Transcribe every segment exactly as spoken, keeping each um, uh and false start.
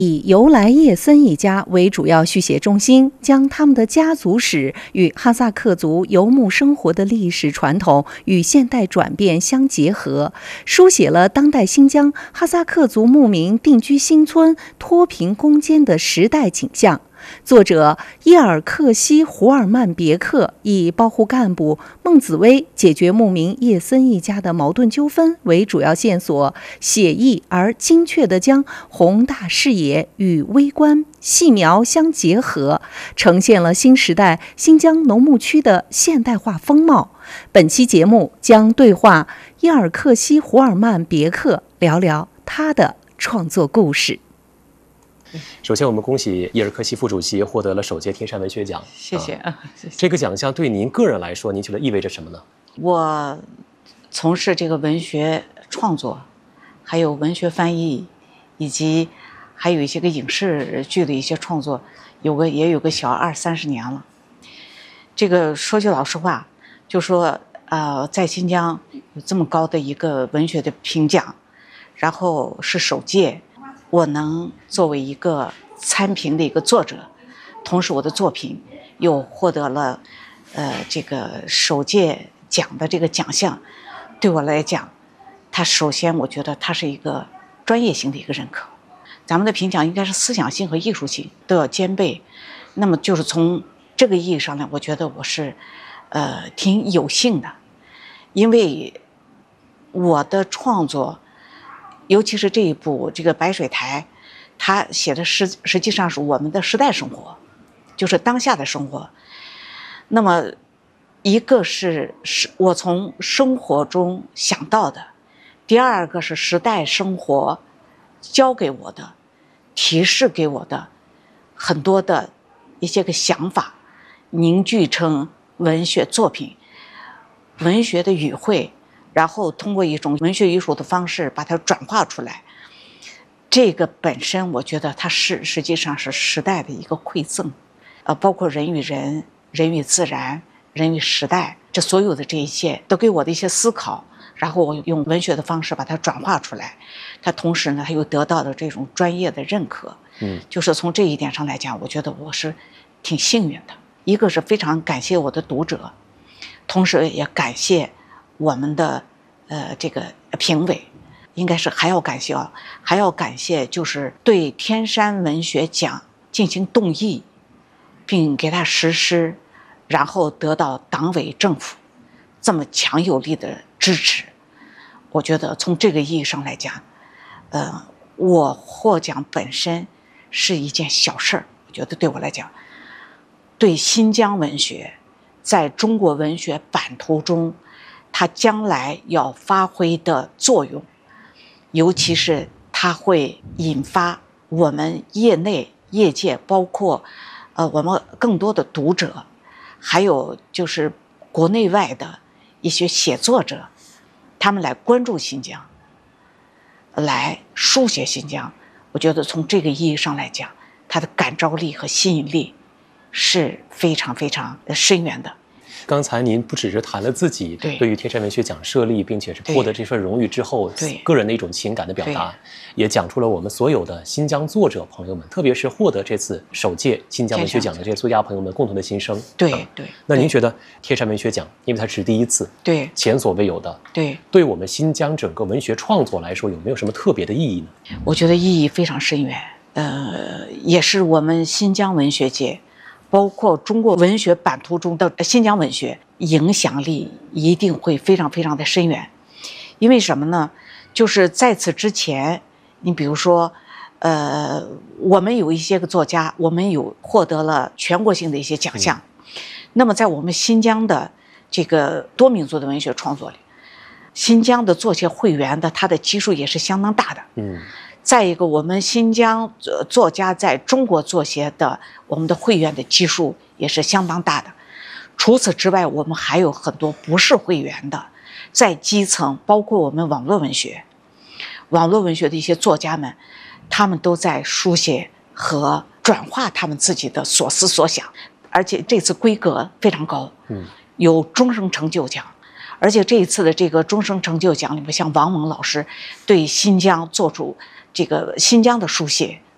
以由来叶森一家为主要续写中心，将他们的家族史与哈萨克族游牧生活的历史传统与现代转变相结合，书写了当代新疆哈萨克族牧民定居新村、脱贫攻坚的时代景象。作者伊尔克西·胡尔曼别克以保护干部孟子威解决牧民叶森一家的矛盾纠纷为主要线索，写意而精确地将宏大视野与微观细描相结合，呈现了新时代新疆农牧区的现代化风貌。本期节目将对话伊尔克西·胡尔曼别克，聊聊他的创作故事。 首先，我们恭喜伊尔克西副主席获得了首届天山文学奖。 谢谢啊，谢谢。 这个奖项对您个人来说，您觉得意味着什么呢？ 我从事这个文学创作，还有文学翻译，以及还有一些个影视剧的一些创作，有个也有个小二三十年了。这个说句老实话，就说呃，在新疆有这么高的一个文学的评奖，然后是首届。我能作为一个参评的一个作者，同时我的作品又获得了呃这个首届奖的这个奖项，对我来讲，它首先我觉得它是一个专业性的一个认可。咱们的评奖应该是思想性和艺术性都要兼备，那么就是从这个意义上呢，我觉得我是呃挺有幸的，因为我的创作。尤其是这一部这个白水台，他写的实实际上是我们的时代生活，就是当下的生活。那么一个是是我从生活中想到的，第二个是时代生活教给我的，提示给我的很多的一些个想法，凝聚成文学作品，文学的语汇。然后通过一种文学艺术的方式把它转化出来，这个本身我觉得它是实际上是时代的一个馈赠，呃，包括人与人、人与自然、人与时代，这所有的这一切都给我的一些思考，然后我用文学的方式把它转化出来，它同时呢，它又得到了这种专业的认可，嗯，就是从这一点上来讲，我觉得我是挺幸运的。一个是非常感谢我的读者，同时也感谢。我们的呃这个评委，应该是还要感谢啊，还要感谢就是对天山文学奖进行动议，并给它实施，然后得到党委政府这么强有力的支持。我觉得从这个意义上来讲，呃，我获奖本身是一件小事儿，我觉得对我来讲，对新疆文学在中国文学版图中。它将来要发挥的作用，尤其是它会引发我们业内业界，包括呃我们更多的读者，还有就是国内外的一些写作者，他们来关注新疆，来书写新疆。我觉得从这个意义上来讲，它的感召力和吸引力是非常非常深远的。 刚才您不只是谈了自己对于天山文学奖设立并且是获得这份荣誉之后个人的一种情感的表达，也讲出了我们所有的新疆作者朋友们，特别是获得这次首届新疆文学奖的这些作家朋友们共同的心声。 对对、嗯。 那您觉得天山文学奖，因为它是第一次， 对， 前所未有的， 对， 对我们新疆整个文学创作来说，有没有什么特别的意义呢？ 我觉得意义非常深远，呃，也是我们新疆文学界。包括中国文学版图中的新疆文学影响力一定会非常非常的深远，因为什么呢？就是在此之前，你比如说，呃，我们有一些个作家，我们有获得了全国性的一些奖项，嗯、那么在我们新疆的这个多民族的文学创作里，新疆的作协会员的他的基数也是相当大的，嗯。再一个，我们新疆作家在中国作协的我们的会员的基数也是相当大的。除此之外，我们还有很多不是会员的，在基层，包括我们网络文学、网络文学的一些作家们，他们都在书写和转化他们自己的所思所想，而且这次规格非常高，嗯，有终生成就奖。而且这一次的这个终生成就奖里面，像王蒙老师对新疆做出这个新疆的书写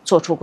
做出